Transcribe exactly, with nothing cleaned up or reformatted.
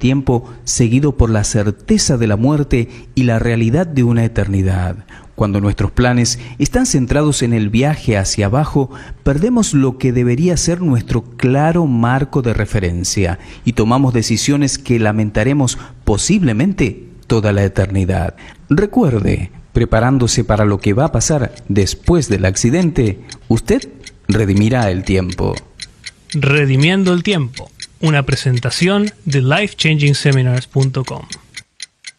tiempo seguido por la certeza de la muerte y la realidad de una eternidad. Cuando nuestros planes están centrados en el viaje hacia abajo, perdemos lo que debería ser nuestro claro marco de referencia y tomamos decisiones que lamentaremos posiblemente toda la eternidad. Recuerde, preparándose para lo que va a pasar después del accidente, usted redimirá el tiempo. Redimiendo el tiempo, una presentación de life changing seminars punto com.